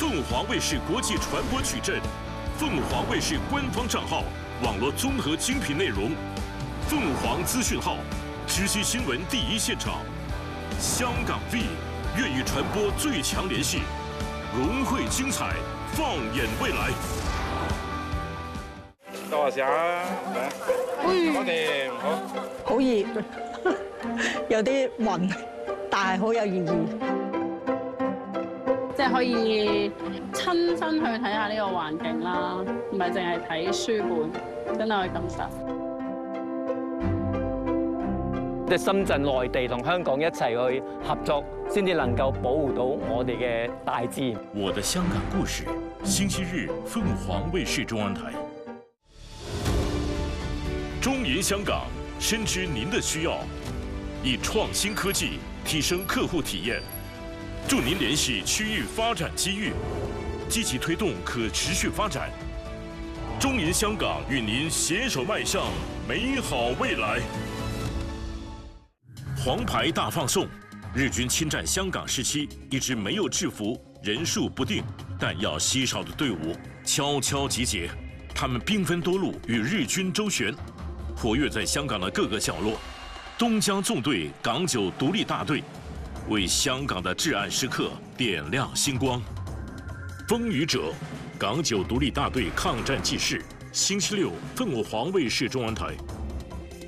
凤凰卫视国际传播矩阵，凤凰卫视官方账号，网络综合精品内容，凤凰资讯号，直击新闻第一现场。香港 V 愿意传播最强联系，融汇精彩，放眼未来。 多謝啊！我哋好熱，有啲暈，但係好有意義。 即係可以親身去睇下呢個環境啦，唔係淨係睇書本，真係可以感受。 即係深圳、內地同香港一齊去合作，先至能夠保護到我哋嘅大自然。 我的香港故事，星期日凤凰卫視中文台。中银香港深知您的需要，以创新科技提升客户体验，助您联系区域发展机遇，积极推动可持续发展。中银香港与您携手迈向美好未来。黄牌大放送，日军侵占香港时期，一支没有制服、人数不定、弹药稀少的队伍悄悄集结，他们兵分多路与日军周旋。活跃在香港的各个角落，东江纵队港九独立大队为香港的至暗时刻点亮星光。风雨者，港九独立大队抗战纪事，星期六凤凰卫视中文台